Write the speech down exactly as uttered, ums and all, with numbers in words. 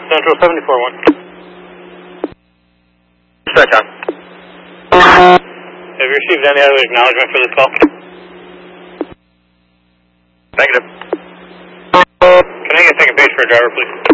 Central seventy-four one. Stretch on. Have you received any other acknowledgement for this call? Negative. Can I get a second page for a driver, please?